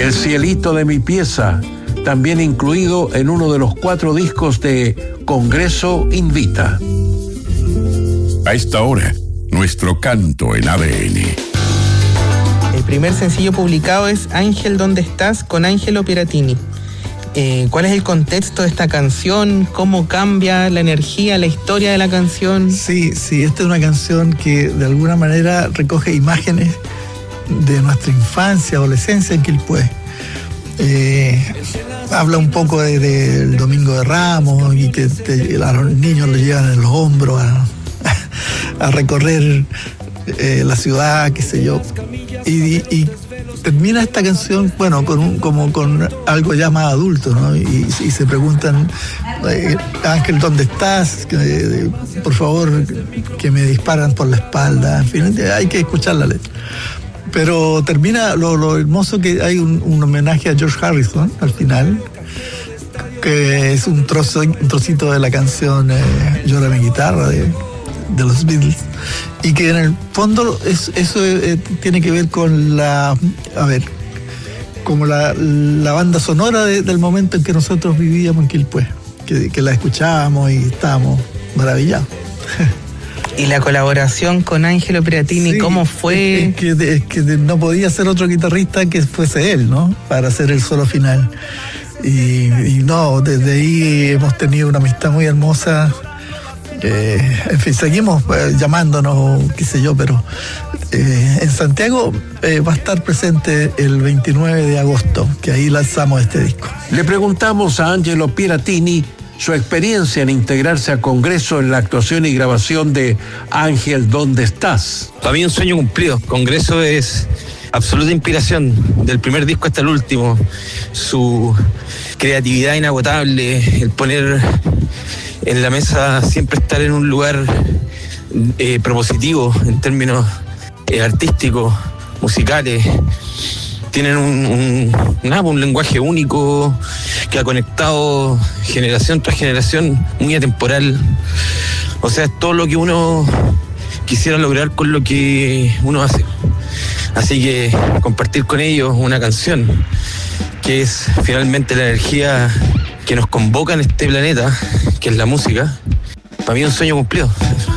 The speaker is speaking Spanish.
El cielito de mi pieza, también incluido en uno de los 4 discos de Congreso Invita. A esta hora, nuestro canto en ADN. El primer sencillo publicado es Ángel, ¿dónde estás?, con Angelo Piratini. ¿Cuál es el contexto de esta canción? ¿Cómo cambia la energía, la historia de la canción? Sí, esta es una canción que de alguna manera recoge imágenes de nuestra infancia, adolescencia en Quilpué. Habla un poco del Domingo de Ramos y que a los niños los llevan en los hombros a recorrer la ciudad, qué sé yo. Y termina esta canción, bueno, con algo ya más adulto, ¿no? Y se preguntan, Ángel, ¿dónde estás? Por favor, que me disparan por la espalda. En fin, hay que escuchar la letra. Pero termina lo hermoso, que hay un homenaje a George Harrison al final, que es un trocito de la canción Llora mi guitarra de los Beatles, y que en el fondo eso tiene que ver con como la banda sonora del momento en que nosotros vivíamos en Quilpué, que la escuchábamos y estábamos maravillados. Y la colaboración con Angelo Piratini, sí, ¿cómo fue? Es que no podía ser otro guitarrista que fuese él, ¿no? Para hacer el solo final. Y no, desde ahí hemos tenido una amistad muy hermosa. En fin, seguimos llamándonos, qué sé yo, pero en Santiago va a estar presente el 29 de agosto, que ahí lanzamos este disco. Le preguntamos a Angelo Piratini su experiencia en integrarse a Congreso en la actuación y grabación de Ángel, ¿dónde estás? Para mí un sueño cumplido. Congreso es absoluta inspiración, del primer disco hasta el último. Su creatividad inagotable, el poner en la mesa, siempre estar en un lugar propositivo en términos artísticos, musicales. Tienen un lenguaje único que ha conectado generación tras generación, muy atemporal. O sea, es todo lo que uno quisiera lograr con lo que uno hace. Así que compartir con ellos una canción que es finalmente la energía que nos convoca en este planeta, que es la música, para mí es un sueño cumplido.